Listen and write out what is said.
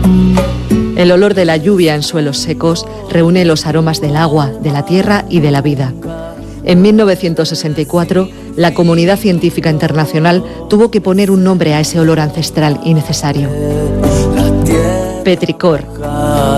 El olor de la lluvia en suelos secos reúne los aromas del agua, de la tierra y de la vida. En 1964, la comunidad científica internacional tuvo que poner un nombre a ese olor ancestral y necesario. Petrichor.